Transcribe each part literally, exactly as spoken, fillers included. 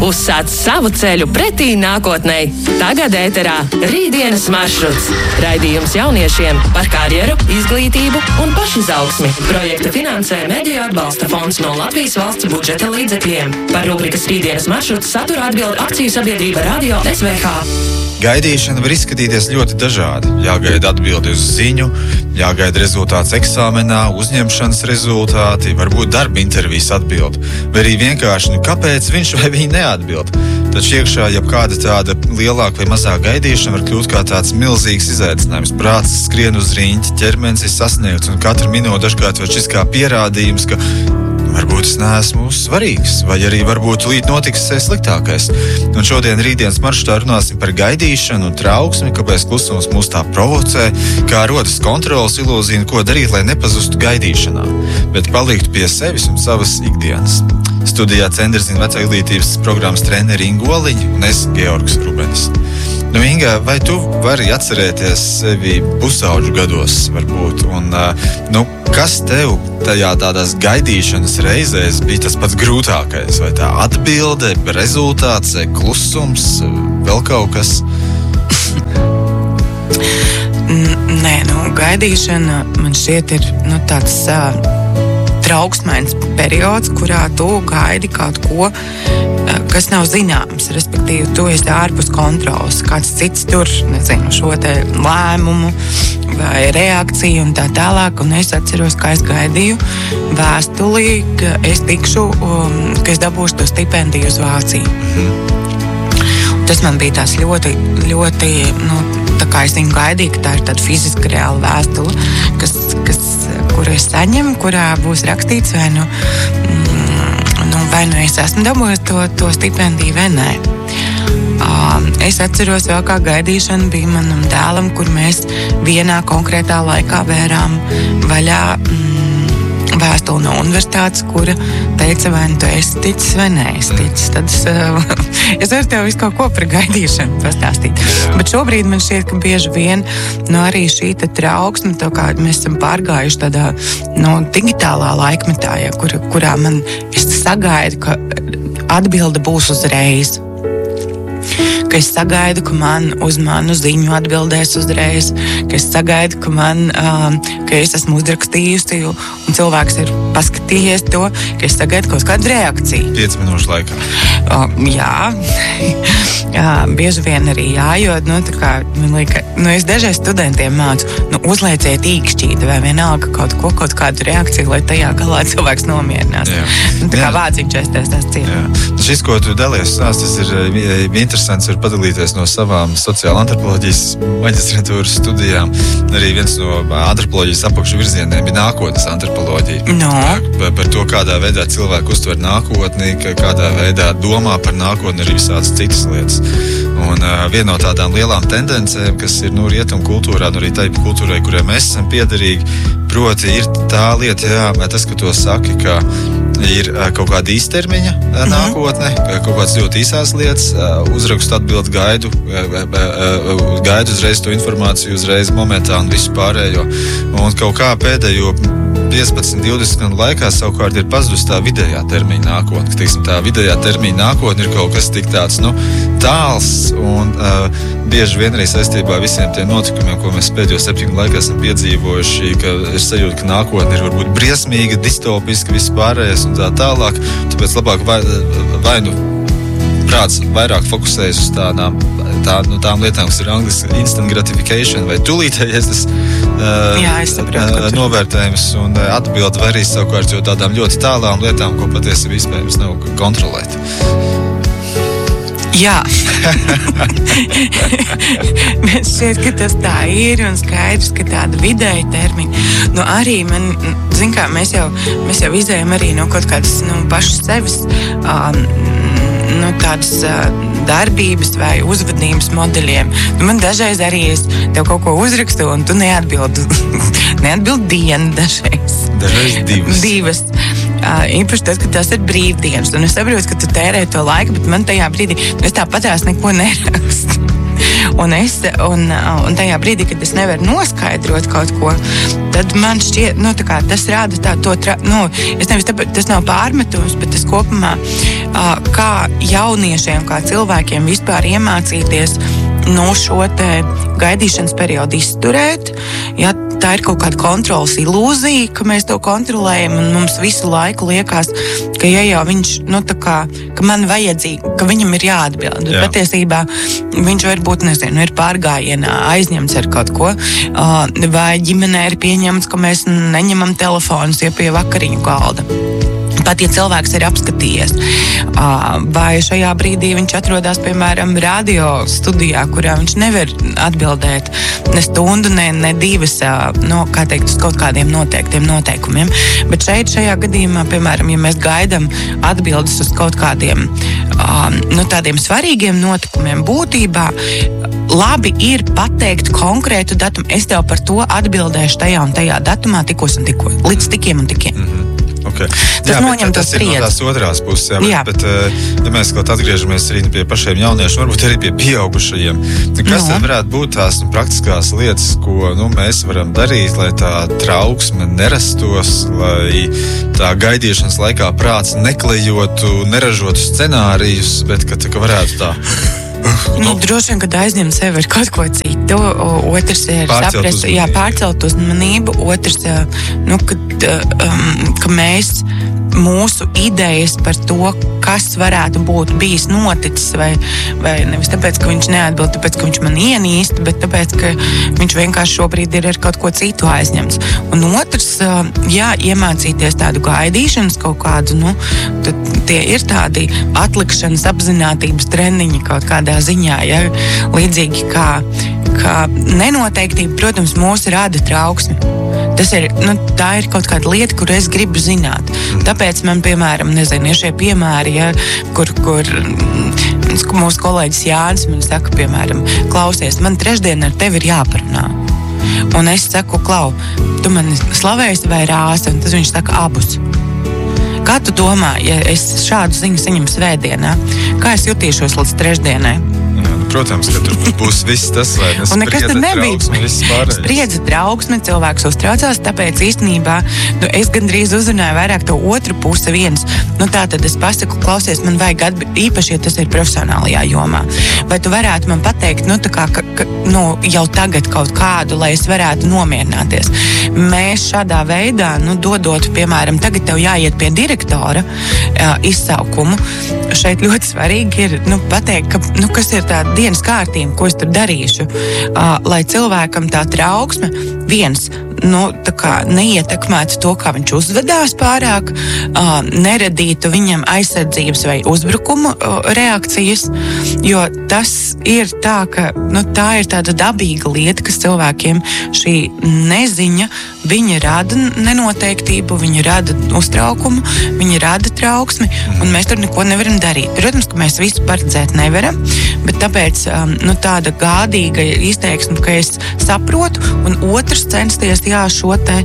uzsāc savu ceļu pretī nākotnei. Tagad ēterā Rītdienas maršruts. Raidījums jauniešiem par karjeru, izglītību un pašizaugsmi. Projekta finansē Mediju atbalsta fonds no Latvijas valsts budžeta līdzekļiem. Par rubrikas Rītdienas maršruts satura atbild akciju sabiedrība Radio S V H. Gaidīšana var izskatīties ļoti dažādi. Jāgaida atbildi uz ziņu, jāgaida rezultāts eksāmenā, uzņemšanas rezultāti, varbūt darba intervijas atbildi, vai arī vienkārši, nu, kāpēc viņš vai viņa neatbild. Taču iekšā jau kāda tāda lielāka vai mazāka gaidīšana var kļūt kā tāds milzīgs izaicinājums. Prāts skrien uz riņķi, ķermenis ir sasniegts, un katru minūti dažkārt var šis kā pierādījums, ka varbūt es neesmu svarīgs, vai arī varbūt līdz notiks sliktākais. Un šodien Rītdienas maršrutā runāsim par gaidīšanu un trauksmi, kāpēc klusums mūs tā provocē, kā rodas kontrolas ilūzija un ko darīt, lai nepazustu gaidīšanā, bet paliktu pie sevis un savas ikdienas. Studijā Centrzina vecā izglītības programmas treneri Inga Oliņa un es, Georgs Rubenis. Nu, Inga, vai tu vari atcerēties sevi pusauģu gados, varbūt, un, nu, kas tev tajā tādās gaidīšanas reizēs bija tas pats grūtākais? Vai tā atbilde, rezultāts, klusums, vēl kaut kas? Nē, nu, gaidīšana man šķiet ir, nu, tāds uh, trauksmains periods, kurā tu gaidi kaut ko, uh, kas nav zināms, respektīvi, tu esi ārpus kontrolas, kāds cits tur, nezinu, šo te lēmumu vai reakciju un tā tālāk, un es atceros, kā es gaidīju vēstulī, ka es tikšu, um, ka es dabūšu to stipendiju uz Vāciju. Mm-hmm. Tas man bija tās ļoti, ļoti, nu, tā kā es viņu gaidīju, ka tā ir tāda fiziska reāla vēstule, kas, kas, kuru es saņemu, kurā būs rakstīts, vai nu, mm, nu, vai nu es esmu dabūjis to, to stipendiju vai nē. Uh, es atceros vēl, kā gaidīšana bija manam dēlam, kur mēs vienā konkrētā laikā vērām vaļā mm, vēstuli no universitātes, kura teica, vai nu tu esi ticis vai neesi ticis. Tad es, uh, es varu tev visu kaut ko par gaidīšanu pastāstīt. Bet šobrīd man šķiet, ka bieži vien nu, arī šī trauksme, to kā mēs esam pārgājuši tādā no digitālā laikmetā, ja, kur, kurā man es sagaidu, ka atbilde būs uzreiz. Ka es sagaidu, ka man uz manu ziņu atbildēs uzreiz, ka es sagaidu, ka man, um, ka es esmu uzrakstījusi un cilvēks ir paskatījies to, ka es sagaidu kaut kādu reakciju. Pieci minūšu laikā. Uh, jā. jā, bieži vien arī jā, jo, nu, tā kā, man lieka, nu, es dažreiz studentiem mācu, nu, uzlieciet īkšķīti vai vienalga kaut ko, kaut kādu reakciju, lai tajā galā cilvēks nomierinās. Jā. Nu, tā kā vāciņš aizties tās ciet. Šis, ko tu dalies stāst, tas ir interesants, var padalīties no savām sociāla antropoloģijas maģistratūras studijām. Arī viens no antropoloģijas apakšu virzieniem ir nākotnes antropoloģija. No. Par, par to, kādā veidā cilvēki uztver nākotni, kādā veidā domā par nākotni, arī visādas citas lietas. Un uh, viena no tādām lielām tendencēm, kas ir nu, rietumu kultūrā, nu arī tai kultūrai, kurai mēs esam piederīgi, proti ir tā lieta, jā, tas, ka to saki, ka ir kaut kāda īstermiņa mm-hmm. nākotne, kaut kādas ļoti īsās lietas, uzrakstu atbildi gaidu, gaidu uzreiz to informāciju, uzreiz momentā un visu pārējo. Un kaut kā pēdējo piecpadsmit divdesmit gadu laikā savukārt ir pazudus tā vidējā termiņa nākotne. Ka, teiksim, tā vidējā termiņa nākotne ir kaut kas tik tāds, nu, tāls un uh, bieži vien arī saistībā ar visiem tiem notikumiem, ko mēs pēdējo septiņu laikā esam piedzīvojuši, ka ir sajūta, ka nākotne ir varbūt briesmīga, distopiska, viss pārējais un tā tālāk. Tāpēc labāk vai, vai nu prāts vairāk fokusējas uz tādām, tā, nu, tām lietām, kas ir angliski instant gratification vai tūlītējies tas uh, Jā, saprotu, novērtējums un uh, atbildi vai arī savukārt jau tādām ļoti tālām lietām, ko patiesībā iespējams nav kontrolēt. Jā. Man šķiet, ka tas tā ir un skaidrs, ka tāda vidēja termiņa. Nu, arī man, zin kā, mēs jau, mēs jau izējam arī no kaut kādas, nu, pašas sevis, um, nu, tādas uh, darbības vai uzvedības modeļiem. Nu, man dažreiz arī es tev kaut ko uzrakstu un tu neatbildi, neatbildi dienu dažreiz. Dažreiz divas. Divas. Uh, īpaši tas, ka tas ir brīvdienas. Un es saprotu, ka tu tērē to laiku, bet man tajā brīdī, es tāpatās neko nerakstu. Un, es, un, un tajā brīdī, kad es nevaru noskaidrot kaut ko, tad man šķiet, nu, tā kā tas rāda tā, to, tra, nu, es nevis tāpēc, tas nav pārmetums, bet tas kopumā, kā jauniešiem, kā cilvēkiem vispār iemācīties, nu, šo te gaidīšanas periodu izturēt, ja tā ir kaut kāda kontrolas ilūzija, ka mēs to kontrolējam, un mums visu laiku liekas, ka ja jau viņš, nu, tā kā, ka man vajadzīgi, ka viņam ir jāatbild. Jā. Patiesībā viņš varbūt, nezinu, ir pārgājienā, aizņemts ar kaut ko, vai ģimenē ir pieņemts, ka mēs neņemam telefonus, ja pie vakariņu galda. Pat, ja cilvēks ir apskatījies, vai šajā brīdī viņš atrodas, piemēram, radio studijā, kurā viņš nevar atbildēt ne stundu, ne, ne divas, no, kā teikt, uz kaut kādiem noteiktiem noteikumiem. Bet šeit, šajā gadījumā, piemēram, ja mēs gaidām atbildes uz kaut kādiem, nu, tādiem svarīgiem notikumiem būtībā, labi ir pateikt konkrētu datumu. Es tev par to atbildēšu tajā un tajā datumā tikos un tikos, līdz tikiem un tikiem. Mm-hmm. Okay. Tas jā, noņem to spriedzi. Tas ir no tās otrās puses, jā, jā. Bet, bet ja mēs kaut atgriežamies arī pie pašiem jauniešiem, varbūt arī pie pieaugušajiem, kas no. tad varētu būt tās nu, praktiskās lietas, ko nu, mēs varam darīt, lai tā trauksme nerastos, lai tā gaidīšanas laikā prāts neklejotu, neražotu scenārijus, bet ka, ka varētu tā... Nu, droši vien, kad aizņem sevi ar kaut ko citu, otrs ir saprast, jā, pārcelt uzmanību, otrs, nu, kad, um, ka mēs mūsu idejas par to, kas varētu būt bijis noticis, vai, vai nevis tāpēc, ka viņš neatbild, tāpēc, ka viņš man ienīst, bet tāpēc, ka viņš vienkārši šobrīd ir ar kaut ko citu aizņemts. Un otrs, jā, iemācīties tādu gaidīšanas kaut kādu, nu, tad tie ir tādi atlikšanas apzinātības treniņi kaut kādā ziņā, ja, līdzīgi kā, kā nenoteiktība, protams, mūs rada trauksmi. Tas ir, nu, tā ir kaut kāda lieta, kur es gribu zināt. Tāpēc man, piemēram, nezinu, ir šie piemēri, ja, kur, kur mūsu kolēģis Jānis man saka, piemēram, klausies, man trešdien ar tevi ir jāparunā. Un es saku, Klau, tu mani slavēsi vai rāsi? Un tas viņš saka, abus. Kā tu domā, ja es šādu ziņu saņemu svētdienā, kā es jutīšos līdz trešdienai? Protams, ka tur būs viss tas, vai ne spriedze, trauksme, viss pārējais. Spriedze, trauksme, cilvēks uztraucās, tāpēc īstenībā nu, es gandrīz uzrunāju vairāk to otru pusi viens. Nu tā tad es pasaku, klausies, man vajag atbild, īpaši, ja tas ir profesionālajā jomā. Vai tu varētu man pateikt, nu tā kā, ka, ka, nu, jau tagad kaut kādu, lai es varētu nomierināties. Mēs šādā veidā, nu, dodot, piemēram, tagad tev jāiet pie direktora uh, izsaukumu. Šeit ļoti svarīgi ir, nu, pateikt, ka, nu, kas ir tā dienas kārtība, ko es tur darīšu, uh, lai cilvēkam tā trauksme viens, nu, tā kā neietekmētu to, kā viņš uzvedās pārāk, uh, neradītu viņam aizsardzības vai uzbrukumu uh, reakcijas, jo tas ir tā, ka, nu, tā ir tāda dabīga lieta, kas cilvēkiem šī neziņa, viņa rada nenoteiktību, viņa rada uztraukumu, viņa rada trauksmi, un mēs tur neko nevaram darīt. Protams, ka mēs visu paredzēt nevaram, bet tāpēc um, nu, tāda gādīga izteiksme, ka es saprotu, un otrs censties, jā, šo te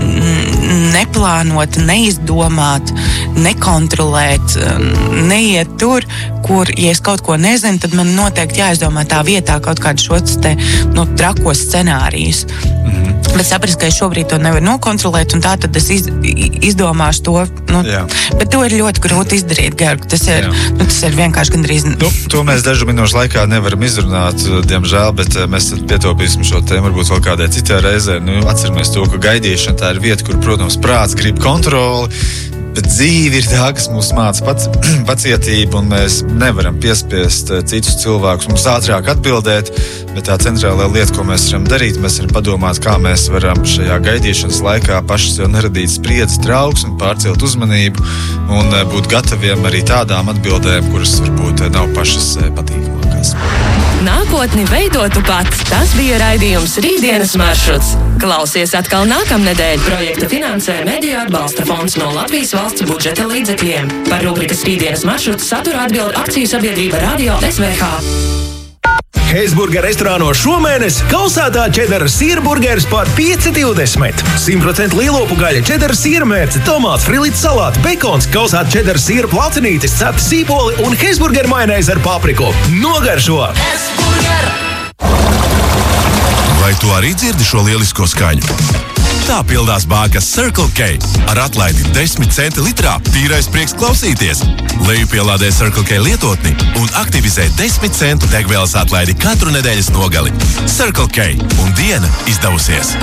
neplānot, neizdomāt, nekontrolēt, neiet tur, kur, ja es kaut ko nezinu, tad man noteikti jāizdomā tā vietā kaut kādu šos te, nu, trakos scenārijus. Mm-hmm. Bet saprast, ka es šobrīd to nevaru nokontrolēt, un tā tad es iz, izdomāšu to, nu, jā. Bet to ir ļoti grūti izdarīt, Georg. Tas ir, nu, tas ir vienkārši gandrīz... Nu, to mēs dažu minūšu laikā nevaram izrunāt, diemžēl, bet mēs pietopīsim šo tēmu varbūt vēl kādai citai reizē. Nu, atceramies to, ka gaidīšana tā ir vieta, kur, protams, prāts grib kontroli, bet dzīve ir tā, kas mūs māca pac, pacietību, un mēs nevaram piespiest citus cilvēkus mums ātrāk atbildēt, bet tā centrālā lieta, ko mēs varam darīt, mēs varam padomāt, kā mēs varam šajā gaidīšanas laikā paši sev neradīt spriedzi, trauksmi, pārcelt uzmanību un būt gataviem arī tādām atbildēm, kuras varbūt nav pašas patīkamākās. Nākotni veidotu pat. Tas bija raidījums Rītdienas maršruts. Klausies atkal nākamnedēļ. Projekta finansē Mediju atbalsta fonds no Latvijas valsts budžeta līdzekļiem. Par rubrikas Rītdienas maršruts satura atbild akciju sabiedrība Radio S V H. Heisburger restorānos šomēnes kausētā čedara sīrburgeris par pieci divdesmit. simt procentu lielopu gaļa, čedara sīrmērce, tomāts, frilīts salāti, bekons, kausēta čedara sīra placinītis, cepti sīpoli un Heisburger majonēze ar papriku. Nogaršo! Heisburger! Vai tu arī dzirdi šo lielisko skaņu? Tā pildās bākas Circle K. Ar atlaidi desmit centi litrā tīrais prieks klausīties. Lejupielādē Circle K lietotni un aktivizē desmit centu degvielas atlaidi katru nedēļas nogali. Circle K un diena izdevusies.